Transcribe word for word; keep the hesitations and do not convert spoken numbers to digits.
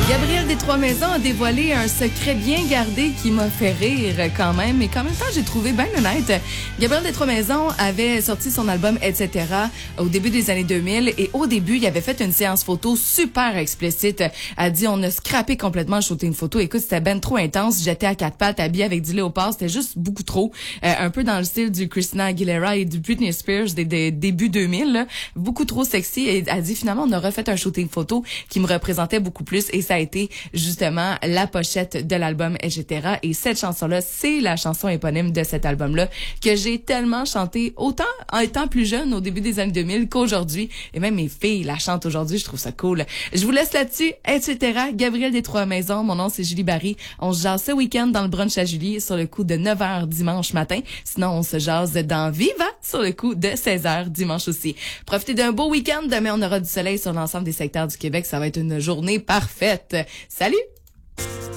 Gabriel des Trois-Maisons a dévoilé un secret bien gardé qui m'a fait rire quand même, mais qu'en même temps, j'ai trouvé bien honnête. Gabriel des Trois-Maisons avait sorti son album et cetera au début des années deux mille et au début, il avait fait une séance photo super explicite. A dit, on a scrappé complètement le shooting photo. Écoute, c'était ben trop intense. J'étais à quatre pattes, habillée avec du léopard. C'était juste beaucoup trop. Euh, un peu dans le style du Christina Aguilera et du Britney Spears des, des débuts deux mille. Là. Beaucoup trop sexy. Et a dit, finalement, on a refait un shooting photo qui me représentait beaucoup plus et ça a été justement la pochette de l'album et cetera. Et cette chanson-là, c'est la chanson éponyme de cet album-là que j'ai tellement chanté autant en étant plus jeune au début des années deux mille qu'aujourd'hui. Et même mes filles la chantent aujourd'hui. Je trouve ça cool. Je vous laisse là-dessus, et cetera. Gabriel des Trois-Maisons. Mon nom, c'est Julie Barry. On se jase ce week-end dans le brunch à Julie sur le coup de neuf heures dimanche matin. Sinon, on se jase dans Viva sur le coup de seize heures dimanche aussi. Profitez d'un beau week-end. Demain, on aura du soleil sur l'ensemble des secteurs du Québec. Ça va être une journée parfaite. Salut!